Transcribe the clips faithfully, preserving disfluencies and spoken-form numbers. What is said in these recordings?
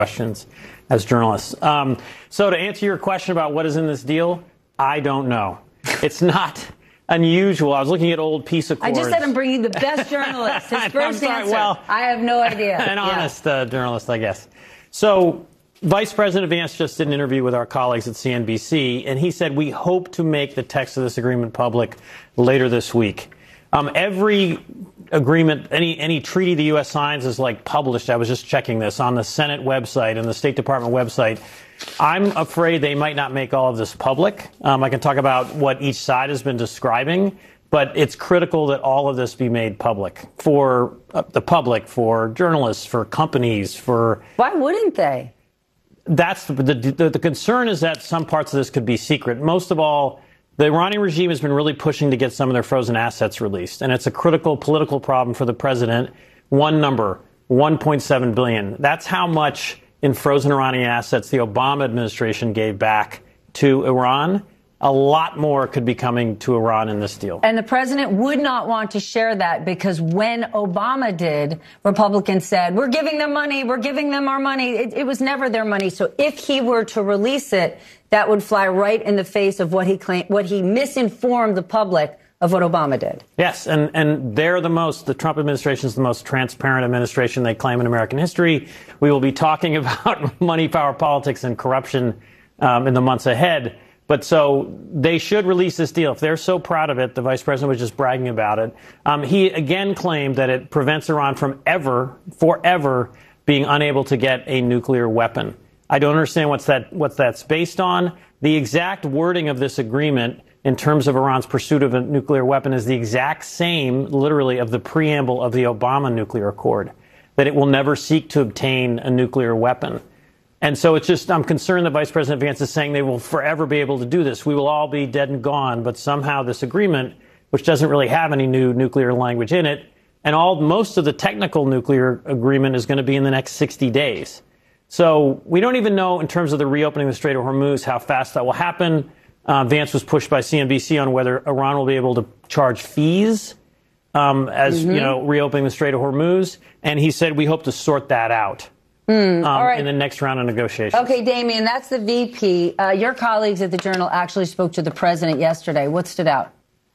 questions as journalists. Um, so to answer your question about what is in this deal, I don't know. It's not unusual. I was looking at old peace accords. I just said I'm bringing the best journalist. His first sorry, answer. Well, I have no idea. An yeah. honest uh, journalist, I guess. So Vice President Vance just did an interview with our colleagues at C N B C, and he said, we hope to make the text of this agreement public later this week. Um, every agreement, any any treaty the U S signs is like published. I was just checking this on the Senate website and the State Department website. I'm afraid they might not make all of this public. Um, I can talk about what each side has been describing, but it's critical that all of this be made public for uh, the public, for journalists, for companies, for... Why wouldn't they? That's the, the, the concern is that some parts of this could be secret. Most of all, the Iranian regime has been really pushing to get some of their frozen assets released, and it's a critical political problem for the president. One number, one point seven billion dollars. That's how much in frozen Iranian assets the Obama administration gave back to Iran. A lot more could be coming to Iran in this deal. And the president would not want to share that because when Obama did, Republicans said, we're giving them money, we're giving them our money. It, it was never their money. So if he were to release it, that would fly right in the face of what he claimed, what he misinformed the public of what Obama did. Yes, and, and they're the most, the Trump administration is the most transparent administration they claim in American history. We will be talking about money, power, politics, and corruption um, in the months ahead. But so they should release this deal. If they're so proud of it, the vice president was just bragging about it. Um, he again claimed that it prevents Iran from ever, forever, being unable to get a nuclear weapon. I don't understand what's that, what that's based on. The exact wording of this agreement in terms of Iran's pursuit of a nuclear weapon is the exact same, literally, of the preamble of the Obama nuclear accord, that it will never seek to obtain a nuclear weapon. And so it's just, I'm concerned that Vice President Vance is saying they will forever be able to do this. We will all be dead and gone, but somehow this agreement, which doesn't really have any new nuclear language in it, and all most of the technical nuclear agreement is going to be in the next sixty days. So we don't even know in terms of the reopening of the Strait of Hormuz how fast that will happen. Uh, Vance was pushed by C N B C on whether Iran will be able to charge fees um, as, mm-hmm. you know, reopening the Strait of Hormuz. And he said, we hope to sort that out. Mm, um, all right. In the next round of negotiations. Okay, Damien, that's the V P. Uh, your colleagues at the Journal actually spoke to the president yesterday. What stood out?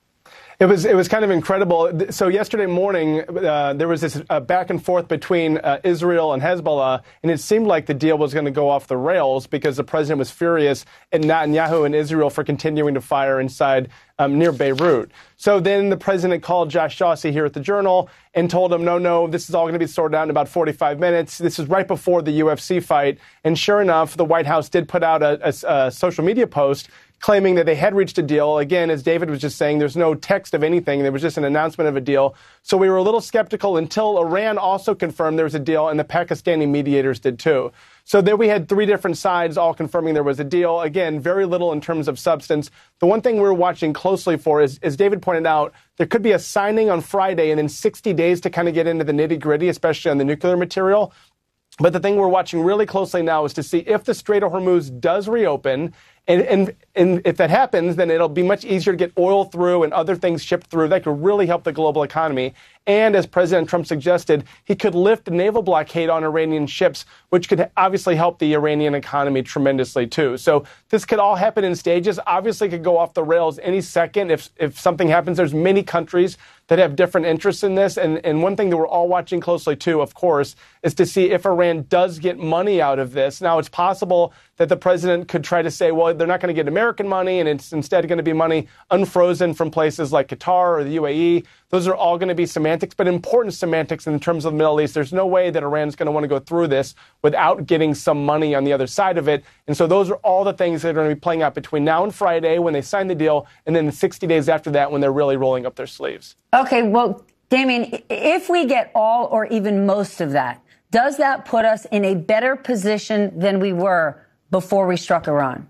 It was it was kind of incredible. So yesterday morning, uh, there was this uh, back and forth between uh, Israel and Hezbollah, and it seemed like the deal was going to go off the rails because the president was furious at Netanyahu and Israel for continuing to fire inside um, near Beirut. So then the president called Josh Chauncey here at the Journal and told him, no, no, this is all going to be sorted out in about forty-five minutes. This is right before the U F C fight. And sure enough, the White House did put out a, a, a social media post claiming that they had reached a deal. Again, as David was just saying, there's no text of anything. There was just an announcement of a deal. So we were a little skeptical until Iran also confirmed there was a deal, and the Pakistani mediators did too. So there we had three different sides all confirming there was a deal. Again, very little in terms of substance. The one thing we're watching closely for is, as David pointed out, there could be a signing on Friday and then sixty days to kind of get into the nitty-gritty, especially on the nuclear material. But the thing we're watching really closely now is to see if the Strait of Hormuz does reopen. And, and, and if that happens, then it'll be much easier to get oil through and other things shipped through. That could really help the global economy. And as President Trump suggested, he could lift a naval blockade on Iranian ships, which could obviously help the Iranian economy tremendously, too. So this could all happen in stages. Obviously, it could go off the rails any second if, if something happens. There's many countries that have different interests in this. And, and one thing that we're all watching closely, too, of course, is to see if Iran does get money out of this. Now, it's possible that the president could try to say, well, they're not going to get American money, and it's instead going to be money unfrozen from places like Qatar or the U A E. Those are all going to be semantics, but important semantics in terms of the Middle East. There's no way that Iran's going to want to go through this without getting some money on the other side of it. And so those are all the things that are going to be playing out between now and Friday when they sign the deal, and then sixty days after that when they're really rolling up their sleeves. Okay, well, Damien, if we get all or even most of that, does that put us in a better position than we were before we struck Iran?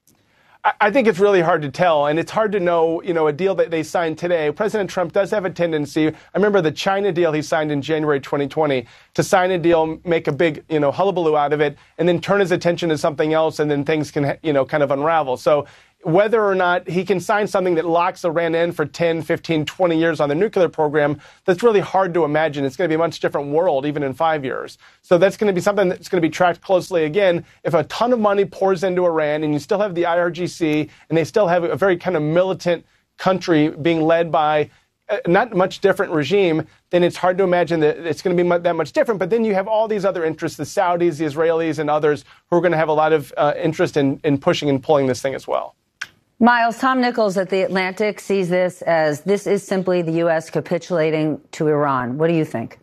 I think it's really hard to tell, and it's hard to know, you know, a deal that they signed today. President Trump does have a tendency, I remember the China deal he signed in January twenty twenty, to sign a deal, make a big, you know, hullabaloo out of it, and then turn his attention to something else, and then things can, you know, kind of unravel. So whether or not he can sign something that locks Iran in for ten, fifteen, twenty years on the nuclear program, that's really hard to imagine. It's going to be a much different world, even in five years. So that's going to be something that's going to be tracked closely. Again, if a ton of money pours into Iran and you still have the I R G C and they still have a very kind of militant country being led by not much different regime, then it's hard to imagine that it's going to be that much different. But then you have all these other interests, the Saudis, the Israelis, and others who are going to have a lot of uh, interest in, in pushing and pulling this thing as well. Miles, Tom Nichols at The Atlantic sees this as this is simply the U S capitulating to Iran. What do you think?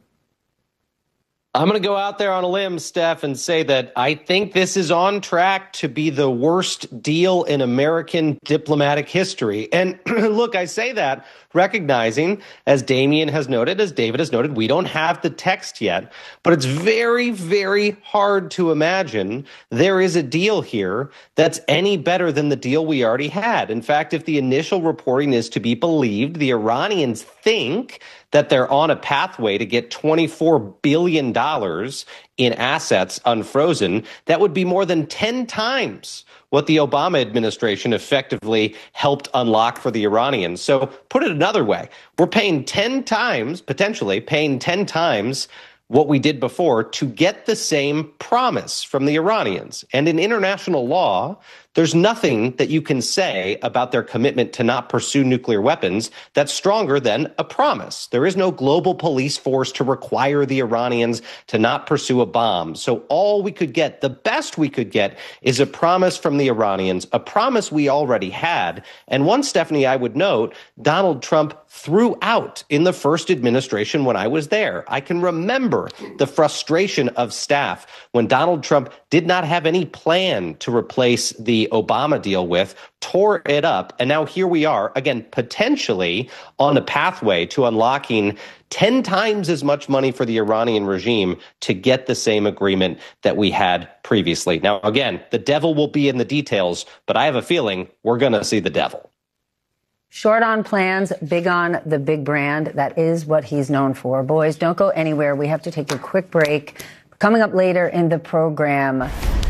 I'm going to go out there on a limb, Steph, and say that I think this is on track to be the worst deal in American diplomatic history. And look, I say that recognizing, as Damian has noted, as David has noted, we don't have the text yet, but it's very, very hard to imagine there is a deal here that's any better than the deal we already had. In fact, if the initial reporting is to be believed, the Iranians think that they're on a pathway to get twenty-four billion dollars in assets unfrozen. That would be more than ten times what the Obama administration effectively helped unlock for the Iranians. So put it another way, we're paying ten times, potentially paying ten times what we did before to get the same promise from the Iranians. And in international law, there's nothing that you can say about their commitment to not pursue nuclear weapons that's stronger than a promise. There is no global police force to require the Iranians to not pursue a bomb. So all we could get, the best we could get, is a promise from the Iranians, a promise we already had. And one, Stephanie, I would note, Donald Trump threw out in the first administration when I was there. I can remember the frustration of staff when Donald Trump did not have any plan to replace the Obama deal with, tore it up, and now here we are, again, potentially on a pathway to unlocking ten times as much money for the Iranian regime to get the same agreement that we had previously. Now, again, the devil will be in the details, but I have a feeling we're going to see the devil. Short on plans, big on the big brand. That is what he's known for. Boys, don't go anywhere. We have to take a quick break. Coming up later in the program,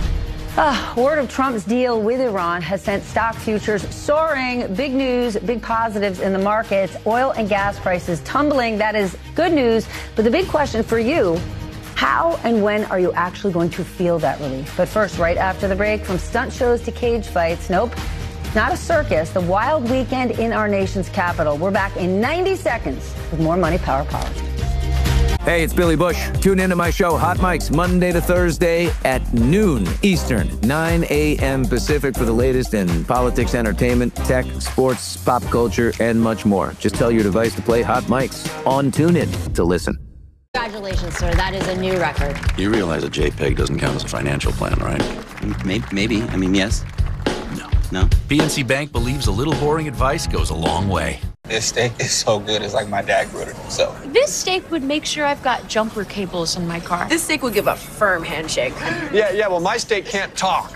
Uh, word of Trump's deal with Iran has sent stock futures soaring. Big news, big positives in the markets. Oil and gas prices tumbling. That is good news. But the big question for you, how and when are you actually going to feel that relief? But first, right after the break, from stunt shows to cage fights. Nope, not a circus. The wild weekend in our nation's capital. We're back in ninety seconds with more Money Power Politics. Hey, it's Billy Bush. Tune into my show, Hot Mics, Monday to Thursday at noon Eastern, nine a.m. Pacific for the latest in politics, entertainment, tech, sports, pop culture, and much more. Just tell your device to play Hot Mics on TuneIn to listen. Congratulations, sir. That is a new record. You realize a JPEG doesn't count as a financial plan, right? Maybe. maybe. I mean, yes. No. No? P N C Bank believes a little boring advice goes a long way. This steak is so good. It's like my dad grilled it himself. This steak would make sure I've got jumper cables in my car. This steak would give a firm handshake. Yeah, yeah, well, my steak can't talk.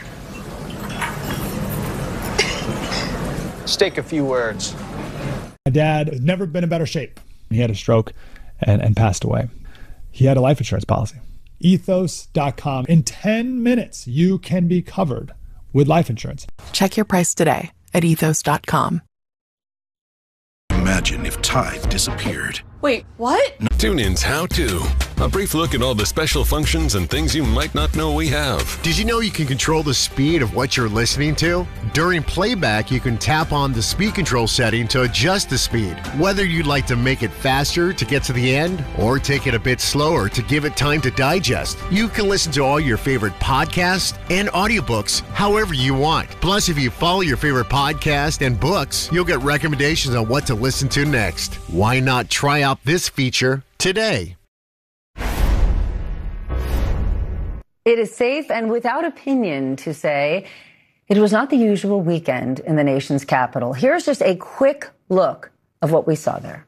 Steak a few words. My dad has never been in better shape. He had a stroke and, and passed away. He had a life insurance policy. ethos dot com. In ten minutes, you can be covered with life insurance. Check your price today at ethos dot com. Imagine if Tide disappeared. Wait, what? TuneIn's How To. A brief look at all the special functions and things you might not know we have. Did you know you can control the speed of what you're listening to? During playback, you can tap on the speed control setting to adjust the speed. Whether you'd like to make it faster to get to the end or take it a bit slower to give it time to digest, you can listen to all your favorite podcasts and audiobooks however you want. Plus, if you follow your favorite podcast and books, you'll get recommendations on what to listen to next. Why not try out this feature today? It is safe and without opinion to say it was not the usual weekend in the nation's capital. Here's just a quick look of what we saw there.